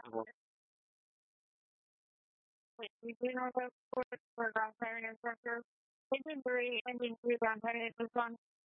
Wait, we do know the sports for grandparents and ancestors. Legendary ending to grandparents this one.